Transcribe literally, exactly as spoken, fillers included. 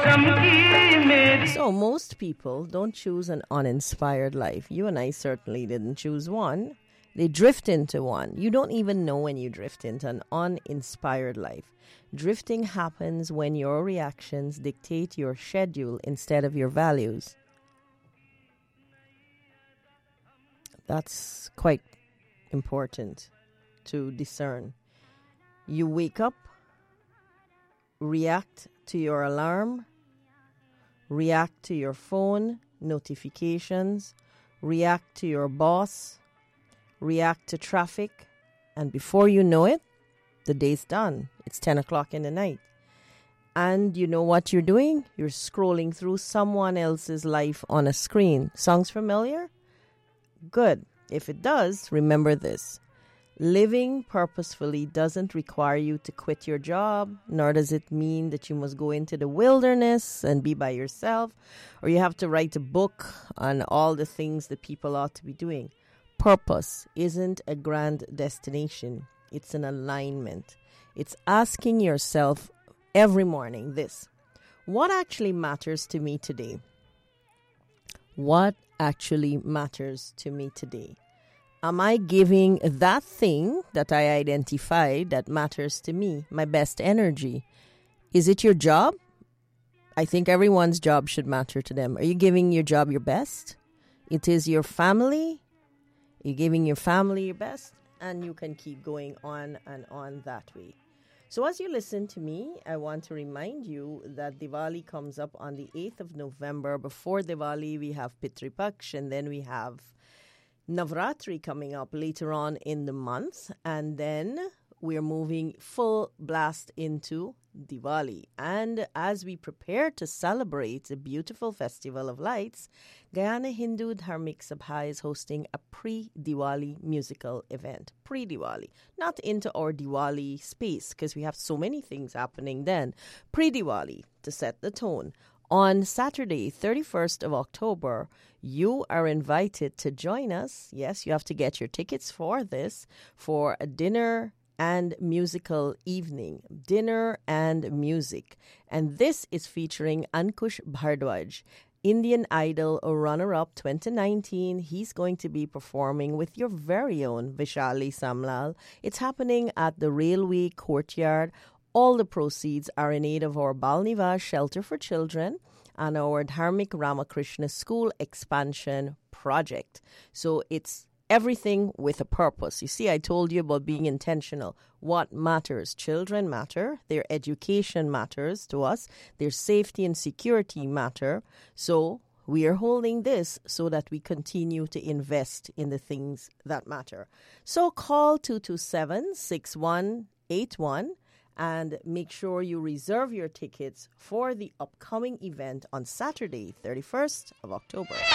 So most people don't choose an uninspired life. You and I certainly didn't choose one. They drift into one. You don't even know when you drift into an uninspired life. Drifting happens when your reactions dictate your schedule instead of your values. That's quite important to discern. You wake up, react to your alarm, react to your phone notifications, react to your boss, react to traffic, and before you know it, the day's done. It's ten o'clock in the night. And you know what you're doing? You're scrolling through someone else's life on a screen. Sounds familiar? Good. If it does, remember this. Living purposefully doesn't require you to quit your job, nor does it mean that you must go into the wilderness and be by yourself, or you have to write a book on all the things that people ought to be doing. Purpose isn't a grand destination. It's an alignment. It's asking yourself every morning this: what actually matters to me today? What actually matters to me today? Am I giving that thing that I identified that matters to me my best energy? Is it your job? I think everyone's job should matter to them. Are you giving your job your best? It is your family. You're giving your family your best, and you can keep going on and on that way. So as you listen to me, I want to remind you that Diwali comes up on the eighth of November. Before Diwali, we have Pitru Paksh, and then we have Navratri coming up later on in the month. And then we're moving full blast into Diwali. And as we prepare to celebrate the beautiful Festival of Lights, Guyana Hindu Dharmic Sabha is hosting a pre-Diwali musical event. Pre-Diwali. Not into our Diwali space, because we have so many things happening then. Pre-Diwali, to set the tone. On Saturday, thirty-first of October, you are invited to join us. Yes, you have to get your tickets for this, for a dinner and musical evening. Dinner and music. And this is featuring Ankush Bhardwaj, Indian Idol runner-up twenty nineteen. He's going to be performing with your very own Vishali Samlal. It's happening at the Railway Courtyard. All the proceeds are in aid of our Bal Nivas Shelter for Children and our Dharmic Ramakrishna School expansion project. So it's everything with a purpose. You see, I told you about being intentional. What matters? Children matter. Their education matters to us. Their safety and security matter. So we are holding this so that we continue to invest in the things that matter. So call two two seven, six one eight one and make sure you reserve your tickets for the upcoming event on Saturday, thirty-first of October.